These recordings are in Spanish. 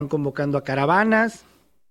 convocando a caravanas,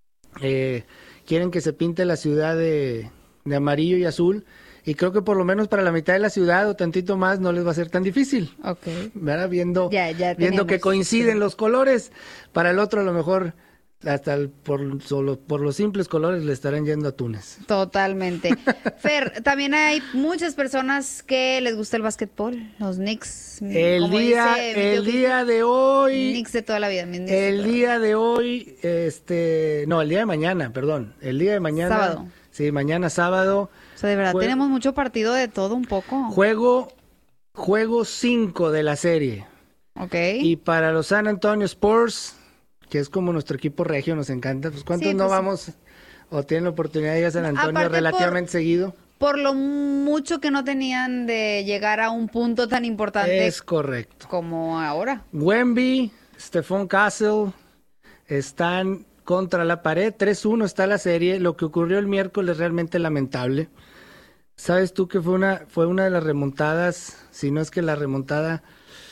quieren que se pinte la ciudad de amarillo y azul, y creo que por lo menos para la mitad de la ciudad o tantito más no les va a ser tan difícil. Okay. ¿Verdad? Viendo tenemos, que coinciden los colores. Para el otro a lo mejor hasta por los simples colores le estarán yendo a Túnez. Totalmente. Fer, también hay muchas personas que les gusta el básquetbol, los Knicks. El día de hoy. Knicks de toda la vida. El día de hoy, el día de mañana, perdón. El día de mañana. Sábado. Sí, mañana sábado. O sea, de verdad tenemos mucho partido de todo un poco. Juego 5 de la serie. Ok. Y para los San Antonio Spurs, que es como nuestro equipo regio, nos encanta. Pues ¿cuántos no vamos o tienen la oportunidad de ir a San Antonio relativamente seguido? Por lo mucho que no tenían de llegar a un punto tan importante. Es correcto. Como ahora. Wemby, Stephon Castle están contra la pared. 3-1 está la serie. Lo que ocurrió el miércoles es realmente lamentable. ¿Sabes tú que fue una de las remontadas, si no es que la remontada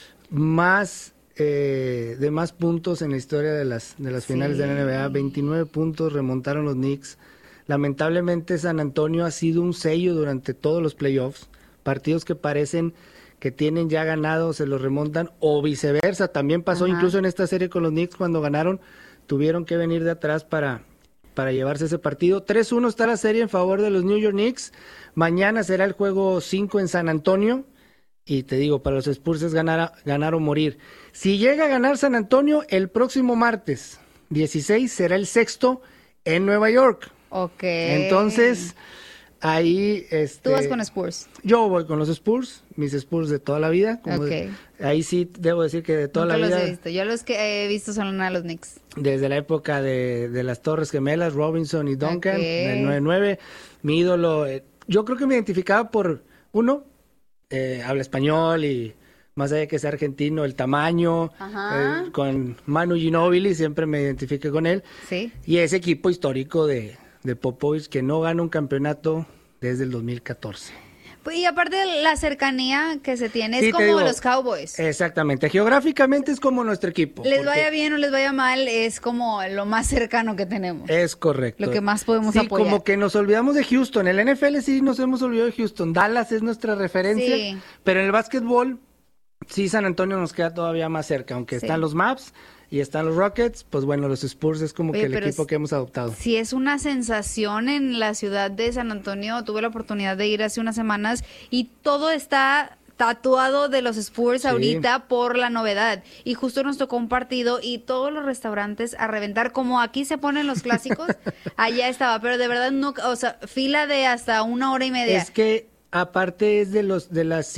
más de más puntos en la historia de las finales de la NBA? 29 puntos remontaron los Knicks. Lamentablemente San Antonio ha sido un sello durante todos los playoffs. Partidos que parecen que tienen ya ganado, se los remontan, o viceversa. También pasó incluso en esta serie con los Knicks, cuando ganaron, tuvieron que venir de atrás para llevarse ese partido. 3-1 está la serie en favor de los New York Knicks. Mañana será el juego 5 en San Antonio. Y te digo, para los Spurs es ganar o morir. Si llega a ganar San Antonio, el próximo martes 16 será el 6º en Nueva York. Ok. Entonces, ahí... ¿Tú vas con Spurs? Yo voy con los Spurs, mis Spurs de toda la vida. Ahí sí debo decir que de toda la vida... Los he visto. Yo los que he visto son a los Knicks. Desde la época de las Torres Gemelas, Robinson y Duncan, del 9-9. Mi ídolo, yo creo que me identificaba por uno... habla español y más allá de que sea argentino, el tamaño, con Manu Ginóbili, siempre me identifiqué con él. Sí. Y ese equipo histórico de Popovich que no gana un campeonato desde el 2014. Y aparte de la cercanía que se tiene, es como los Cowboys. Exactamente, geográficamente es como nuestro equipo. Les vaya bien o les vaya mal, es como lo más cercano que tenemos. Es correcto. Lo que más podemos apoyar. Como que nos olvidamos de Houston. En el NFL sí nos hemos olvidado de Houston. Dallas es nuestra referencia. Pero en el básquetbol, sí, San Antonio nos queda todavía más cerca. Aunque están los Mavs y están los Rockets, pues bueno, los Spurs es como que el equipo que hemos adoptado. Sí, es una sensación en la ciudad de San Antonio. Tuve la oportunidad de ir hace unas semanas y todo está tatuado de los Spurs ahorita por la novedad. Y justo nos tocó un partido y todos los restaurantes a reventar, como aquí se ponen los clásicos, allá estaba, pero de verdad no, o sea, fila de hasta 1 hora y media. Es que aparte es de las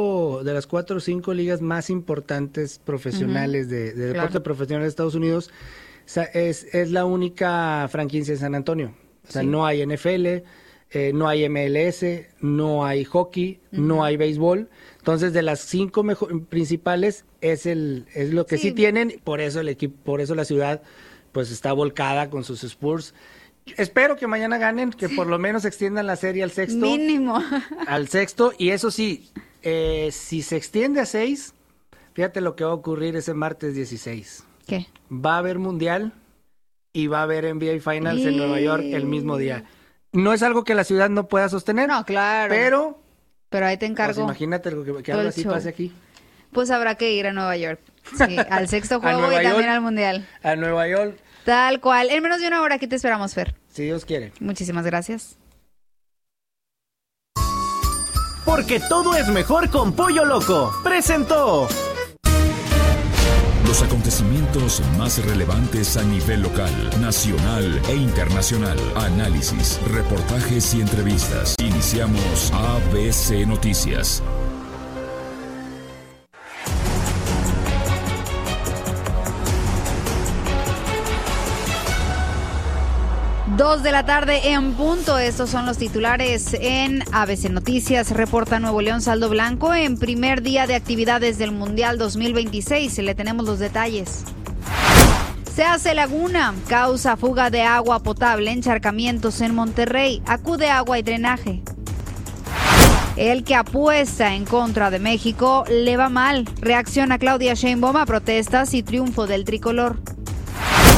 4 o 5 ligas más importantes profesionales de deporte profesional de Estados Unidos. O sea, es la única franquicia de San Antonio. O sea, no hay NFL, no hay MLS, no hay hockey, no hay béisbol. Entonces, de las 5 principales es lo que sí tienen. Por eso el equipo, por eso la ciudad pues está volcada con sus Spurs. Espero que mañana ganen, que por lo menos extiendan la serie al 6º. Mínimo. Al 6º. Y eso sí, si se extiende a 6, fíjate lo que va a ocurrir ese martes 16. ¿Qué? Va a haber Mundial y va a haber NBA Finals en Nueva York el mismo día. No es algo que la ciudad no pueda sostener. No, claro. Pero ahí te encargo. Pues imagínate que algo así pase aquí. Pues habrá que ir a Nueva York. Sí, al 6º juego y también al Mundial. A Nueva York. Tal cual. En menos de 1 hora aquí te esperamos, Fer. Si Dios quiere. Muchísimas gracias. Porque todo es mejor con Pollo Loco. Presentó los acontecimientos más relevantes a nivel local, nacional e internacional. Análisis, reportajes y entrevistas. Iniciamos ABC Noticias. 2 de la tarde en punto. Estos son los titulares en ABC Noticias. Reporta Nuevo León saldo blanco en primer día de actividades del Mundial 2026. Le tenemos los detalles. Se hace laguna, causa fuga de agua potable, encharcamientos en Monterrey. Acude agua y drenaje. El que apuesta en contra de México le va mal. Reacciona Claudia Sheinbaum a protestas y triunfo del tricolor.